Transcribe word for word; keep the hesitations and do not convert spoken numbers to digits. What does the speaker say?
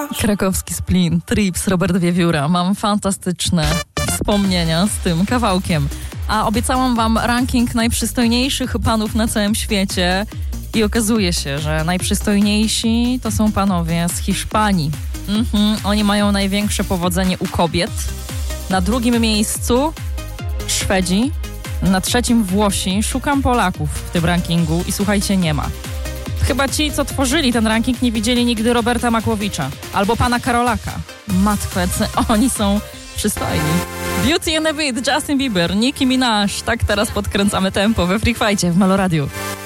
Krakowski Splin, Trips, Robert Wiewióra. Mam fantastyczne wspomnienia z tym kawałkiem. A obiecałam wam ranking najprzystojniejszych panów na całym świecie i okazuje się, że najprzystojniejsi to są panowie z Hiszpanii. Mhm, oni mają największe powodzenie u kobiet. Na drugim miejscu Szwedzi, na trzecim Włosi. Szukam Polaków w tym rankingu i słuchajcie, nie ma. Chyba ci, co tworzyli ten ranking, nie widzieli nigdy Roberta Makłowicza albo pana Karolaka. Matko, jacy oni są przystojni. Beauty and the Beat, Justin Bieber, Nicki Minaj. Tak teraz podkręcamy tempo we Freak Fight'cie w Meloradiu.